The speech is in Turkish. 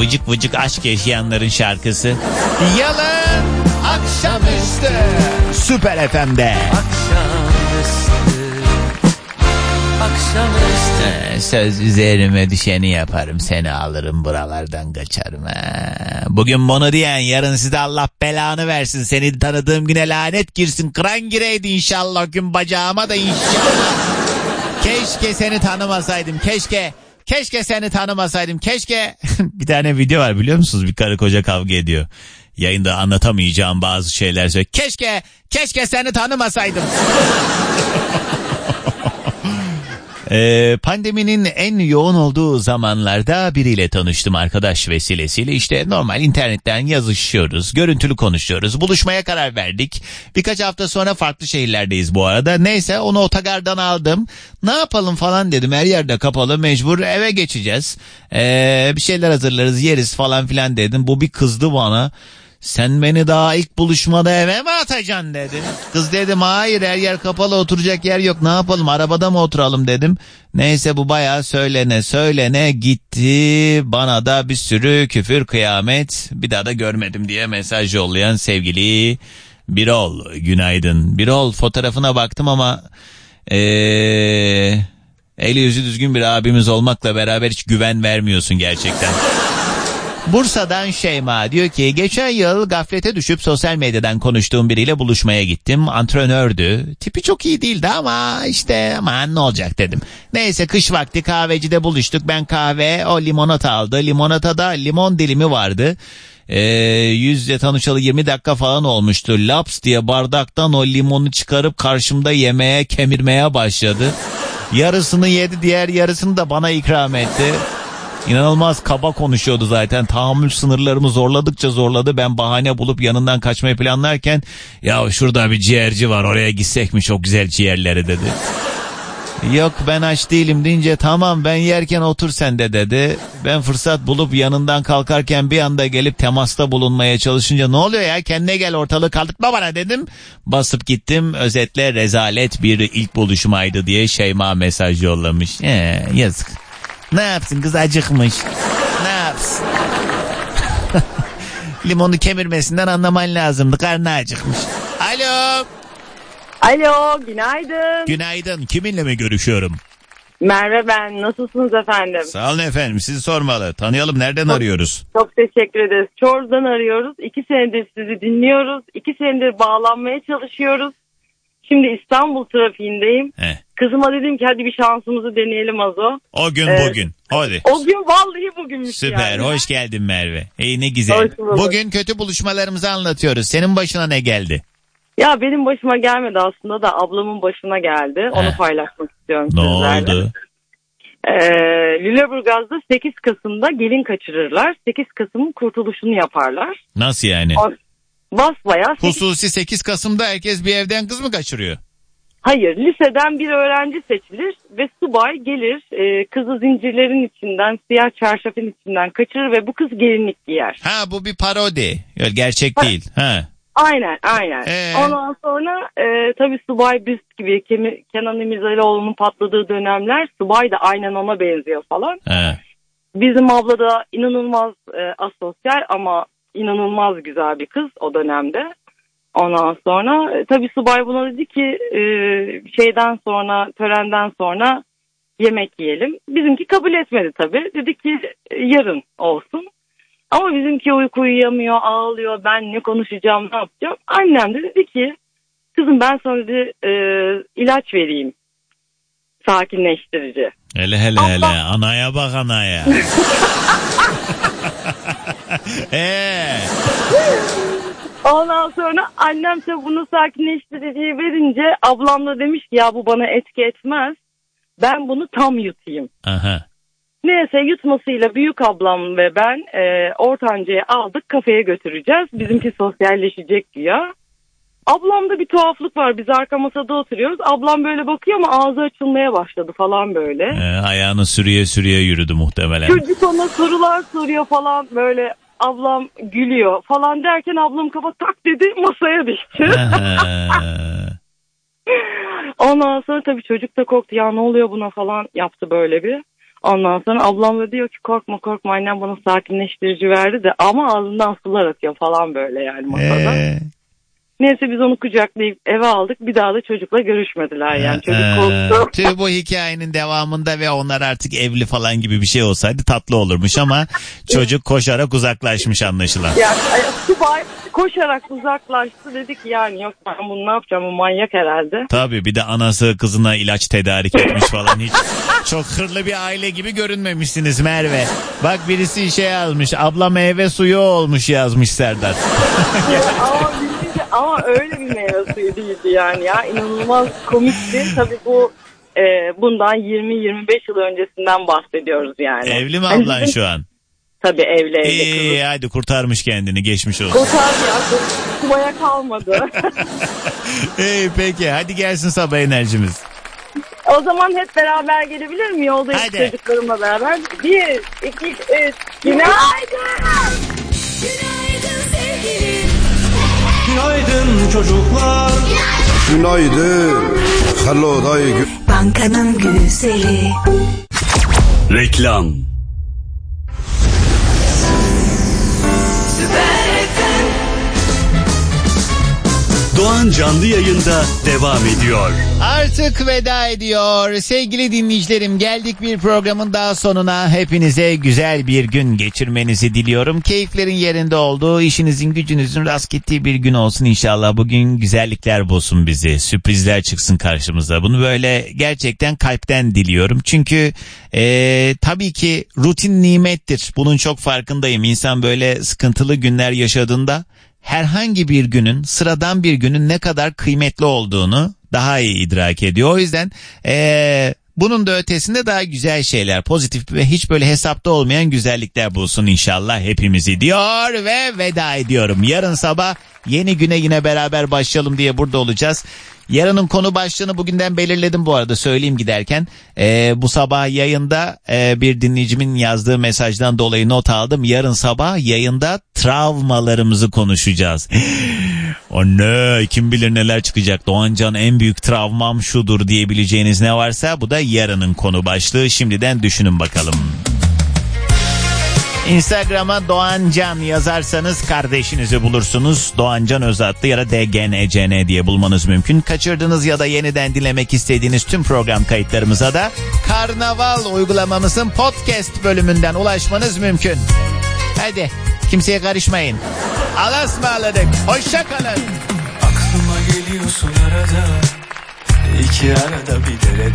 vıcık vıcık aşk yaşayanların şarkısı. Yalın akşamüstü Süper FM'de. Söz üzerime düşeni yaparım, seni alırım buralardan kaçarım. Bugün bunu diyen yarın size Allah belanı versin, seni tanıdığım güne lanet girsin, kıran gireydi inşallah, gün bacağıma da inşallah. Keşke seni tanımasaydım, keşke seni tanımasaydım, keşke. Bir tane video var, biliyor musunuz? Bir karı koca kavga ediyor. Yayında anlatamayacağım bazı şeyler söylüyor. Keşke seni tanımasaydım. Pandeminin en yoğun olduğu zamanlarda biriyle tanıştım arkadaş vesilesiyle. İşte normal internetten yazışıyoruz, görüntülü konuşuyoruz, buluşmaya karar verdik. Birkaç hafta sonra farklı şehirlerdeyiz bu arada. Neyse, onu otogardan aldım. Ne yapalım falan dedim, her yerde kapalı, mecbur eve geçeceğiz. Bir şeyler hazırlarız, yeriz falan filan dedim. Bu bir kızdı bana. Sen beni daha ilk buluşmada eve mi atacaksın dedi. Kız dedim hayır, her yer kapalı, oturacak yer yok, ne yapalım, arabada mı oturalım dedim. Neyse, bu bayağı söylene gitti, bana da bir sürü küfür kıyamet, bir daha da görmedim diye mesaj yollayan sevgili Birol, günaydın. Birol, fotoğrafına baktım ama eli yüzü düzgün bir abimiz olmakla beraber hiç güven vermiyorsun gerçekten. Bursa'dan Şeyma diyor ki, geçen yıl gaflete düşüp sosyal medyadan konuştuğum biriyle buluşmaya gittim. Antrenördü. Tipi çok iyi değildi ama işte aman ne olacak dedim. Neyse, kış vakti kahvecide buluştuk. Ben kahve, o limonata aldı. Limonatada limon dilimi vardı. Yüzle tanışalı 20 dakika falan olmuştu. Laps diye bardaktan o limonu çıkarıp karşımda yemeye, kemirmeye başladı. Yarısını yedi, diğer yarısını da bana ikram etti. İnanılmaz kaba konuşuyordu zaten. Tahammül sınırlarımı zorladıkça zorladı. Ben bahane bulup yanından kaçmayı planlarken, ya şurada bir ciğerci var, oraya gitsek mi, çok güzel ciğerleri dedi. Yok ben aç değilim deyince, tamam ben yerken otur sen de dedi. Ben fırsat bulup yanından kalkarken bir anda gelip temasta bulunmaya çalışınca, ne oluyor ya, kendine gel, ortalığı kaldırtma bana dedim. Basıp gittim. Özetle rezalet bir ilk buluşmaydı diye Şeyma mesaj yollamış. Yazık. Ne yapsın, kız acıkmış. Ne yapsın? Limonu kemirmesinden anlaman lazımdı. Karnı acıkmış. Alo. Alo, günaydın. Günaydın. Kiminle mi görüşüyorum? Merve ben. Nasılsınız efendim? Sağ olun efendim. Sizi sormalı. Tanıyalım. Nereden arıyoruz? Çok teşekkür ederiz. Çorlu'dan arıyoruz. 2 senedir sizi dinliyoruz. 2 senedir bağlanmaya çalışıyoruz. Şimdi İstanbul trafiğindeyim. Kızıma dedim ki hadi bir şansımızı deneyelim Azo. O gün bugün. Hadi. O gün vallahi bugünmüş. Süper. Yani. Hoş geldin Merve. Ne güzel. Bugün kötü buluşmalarımızı anlatıyoruz. Senin başına ne geldi? Ya benim başıma gelmedi aslında da ablamın başına geldi. Onu paylaşmak istiyorum ne sizlerle. Oldu? Lüleburgaz'da 8 Kasım'da gelin kaçırırlar. 8 Kasım'ın kurtuluşunu yaparlar. Nasıl yani? Basbayağı. Hususi 8 Kasım'da herkes bir evden kız mı kaçırıyor? Hayır, liseden bir öğrenci seçilir ve subay gelir, kızı zincirlerin içinden, siyah çarşafın içinden kaçırır ve bu kız gelinlik giyer. Ha, bu bir parodi. Gerçek değil. Ha. Aynen. Ondan sonra tabii subay büst gibi, Kenan İmirzalıoğlu'nun patladığı dönemler, subay da aynen ona benziyor falan. Bizim abla da inanılmaz asosyal ama inanılmaz güzel bir kız o dönemde. Ondan sonra tabii subay buna dedi ki törenden sonra yemek yiyelim. Bizimki kabul etmedi tabii. Dedi ki yarın olsun. Ama bizimki uyku uyuyamıyor, ağlıyor. Ben ne konuşacağım, ne yapacağım? Annem de dedi ki, kızım ben sana dedi, ilaç vereyim. Sakinleştirici. Hele anaya bak, anaya. Ondan sonra annem de bunu sakinleştiriciyi verince ablam da demiş ki ya bu bana etki etmez. Ben bunu tam yutayım. Aha. Neyse, yutmasıyla büyük ablam ve ben ortancayı aldık, kafeye götüreceğiz. Bizimki sosyalleşecek güya. Ablamda bir tuhaflık var, biz arka masada oturuyoruz. Ablam böyle bakıyor ama ağzı açılmaya başladı falan böyle. Ayağını sürüye yürüdü muhtemelen. Çocuk ona sorular soruyor falan böyle. Ablam gülüyor falan derken ablam kafa tak dedi, masaya düştü. Ondan sonra tabii çocuk da korktu, ya ne oluyor buna falan yaptı böyle bir. Ondan sonra ablam da diyor ki korkma annem bana sakinleştirici verdi de ama ağzından sular atıyor falan böyle yani masada. Neyse biz onu kucaklayıp eve aldık. Bir daha da çocukla görüşmediler yani. Çocuk korktu. Tüh, bu hikayenin devamında ve onlar artık evli falan gibi bir şey olsaydı tatlı olurmuş ama çocuk koşarak uzaklaşmış anlaşılan. Yani subay koşarak uzaklaştı, dedik yani yok ben bunu ne yapacağım, bu manyak herhalde. Tabii bir de anası kızına ilaç tedarik etmiş falan, hiç çok hırlı bir aile gibi görünmemişsiniz Merve. Bak birisi şey yazmış, abla meyve suyu olmuş yazmış Serdar. Ama öyle bir meyve suyu değildi yani ya, inanılmaz komikti. Tabii bu bundan 20-25 yıl öncesinden bahsediyoruz yani. Evli mi ablan şu an? Tabii evli. Hadi kurtarmış kendini, geçmiş olsun. Kurtardı ya, subaya kalmadı. Peki hadi gelsin sabah enerjimiz. O zaman hep beraber gelebilir mi? Yoldayız çocuklarımla beraber. 1, 2, 3. Günaydın. Günaydın sevgilim. Günaydın çocuklar. Günaydın. Hello dayı. Bankanın güzeli. Reklam. Doğan canlı yayında devam ediyor. Artık veda ediyor. Sevgili dinleyicilerim, geldik bir programın daha sonuna. Hepinize güzel bir gün geçirmenizi diliyorum. Keyiflerin yerinde olduğu, işinizin gücünüzün rast gittiği bir gün olsun inşallah. Bugün güzellikler bulsun bizi. Sürprizler çıksın karşımıza. Bunu böyle gerçekten kalpten diliyorum. Çünkü tabii ki rutin nimettir. Bunun çok farkındayım. İnsan böyle sıkıntılı günler yaşadığında herhangi bir günün, sıradan bir günün ne kadar kıymetli olduğunu daha iyi idrak ediyor. O yüzden bunun da ötesinde daha güzel şeyler, pozitif ve hiç böyle hesapta olmayan güzellikler bulsun inşallah hepimizi diyor ve veda ediyorum. Yarın sabah yeni güne yine beraber başlayalım diye burada olacağız. Yarının konu başlığını bugünden belirledim bu arada, söyleyeyim giderken. Bu sabah yayında bir dinleyicimin yazdığı mesajdan dolayı not aldım. Yarın sabah yayında travmalarımızı konuşacağız. Anne kim bilir neler çıkacak. Doğancan en büyük travmam şudur diyebileceğiniz ne varsa bu da yarının konu başlığı. Şimdiden düşünün bakalım. Instagram'a Doğancan yazarsanız kardeşinizi bulursunuz. Doğancan Özatlı ya da DGNCN diye bulmanız mümkün. Kaçırdığınız ya da yeniden dinlemek istediğiniz tüm program kayıtlarımıza da Karnaval uygulamamızın podcast bölümünden ulaşmanız mümkün. Hadi kimseye karışmayın. Allah'a ısmarladık. Hoşça kalın. Aklıma geliyorsun arada, iki arada bir derede.